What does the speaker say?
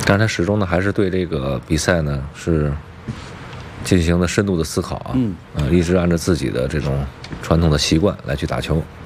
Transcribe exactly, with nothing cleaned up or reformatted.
但是他始终呢还是对这个比赛呢是进行了深度的思考啊， 嗯， 呃，一直按照自己的这种传统的习惯来去打球。